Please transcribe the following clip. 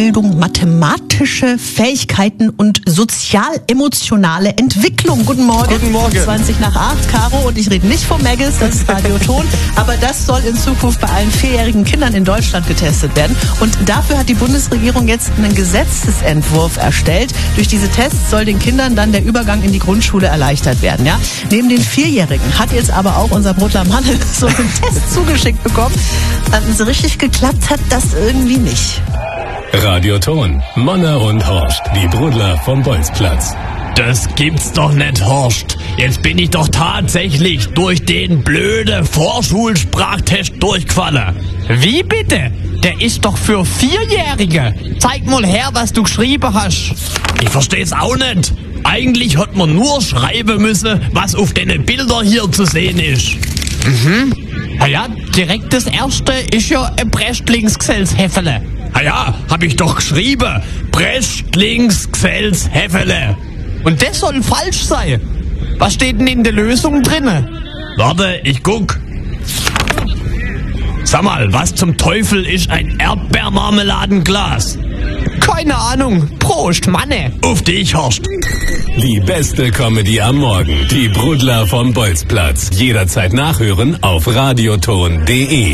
Bildung, mathematische Fähigkeiten und sozial-emotionale Entwicklung. Guten Morgen. Guten Morgen. 20 nach 8, Caro, und ich rede nicht vom Maggis, das ist Radioton, aber das soll in Zukunft bei allen 4-jährigen Kindern in Deutschland getestet werden. Und dafür hat die Bundesregierung jetzt einen Gesetzesentwurf erstellt. Durch diese Tests soll den Kindern dann der Übergang in die Grundschule erleichtert werden. Ja? Neben den 4-Jährigen hat jetzt aber auch unser Brotler Manne so einen Test zugeschickt bekommen. So richtig geklappt hat das irgendwie nicht. Radioton, Manne und Horst, die Brudler vom Bolzplatz. Das gibt's doch nicht, Horst. Jetzt bin ich doch tatsächlich durch den blöden Vorschulsprachtest durchgefallen. Wie bitte? Der ist doch für 4-Jährige. Zeig mal her, was du geschrieben hast. Ich versteh's auch nicht. Eigentlich hat man nur schreiben müssen, was auf den Bildern hier zu sehen ist. Ja, direkt das erste ist ja ein Brechtlingsgesells-Häfele. Ja, hab ich doch geschrieben. Brechtlingsgesells-Häfele. Und das soll falsch sein. Was steht denn in der Lösung drinne? Warte, ich guck. Sag mal, was zum Teufel ist ein Erdbeermarmeladenglas? Keine Ahnung. Prost, Manne. Auf dich, Horst. Die beste Comedy am Morgen, die Brudler vom Bolzplatz. Jederzeit nachhören auf radioton.de.